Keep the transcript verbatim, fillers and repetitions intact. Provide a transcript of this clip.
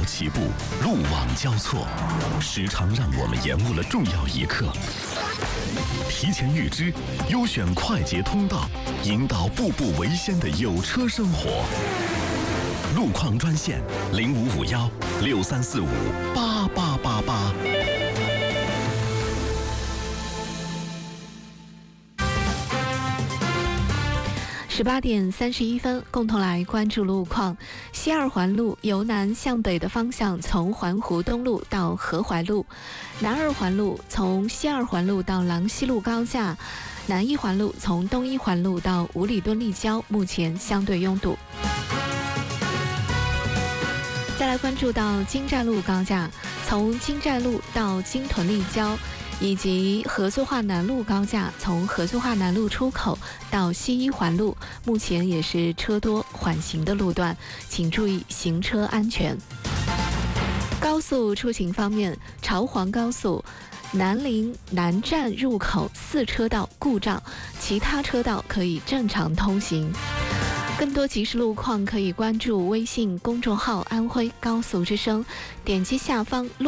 起步，路网交错，时常让我们延误了重要一刻。提前预知，优选快捷通道，引导步步为先的有车生活。路况专线零五五幺六三四五八八八八。 十八点三十一分，共同来关注路况。西二环路由南向北的方向，从环湖东路到河淮路；南二环路从西二环路到郎西路高架；南一环路从东一环路到五里墩立交，目前相对拥堵。再来关注到金寨路高架，从金寨路到金屯立交，以及合作化南路高架，从合作化南路出口到西一环路，目前也是车多缓行的路段，请注意行车安全。高速出行方面，朝黄高速南陵南站入口四车道故障，其他车道可以正常通行。更多即时路况可以关注微信公众号安徽高速之声，点击下方路